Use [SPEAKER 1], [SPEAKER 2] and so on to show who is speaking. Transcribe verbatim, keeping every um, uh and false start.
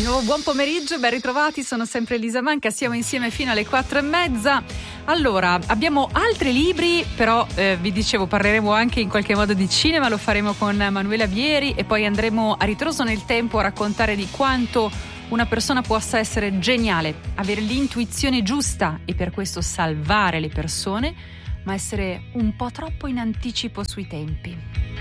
[SPEAKER 1] Di nuovo buon pomeriggio, ben ritrovati, sono sempre Elisa Manca, siamo insieme fino alle quattro e mezza. Allora, abbiamo altri libri, però eh, vi dicevo parleremo anche in qualche modo di cinema, lo faremo con Manuela Vieri e poi andremo a ritroso nel tempo a raccontare di quanto una persona possa essere geniale, avere l'intuizione giusta e per questo salvare le persone, ma essere un po' troppo in anticipo sui tempi.